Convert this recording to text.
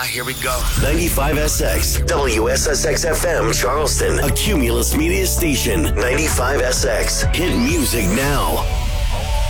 Here we go. 95SX, WSSX FM, Charleston, a Cumulus Media station. 95SX, hit music now.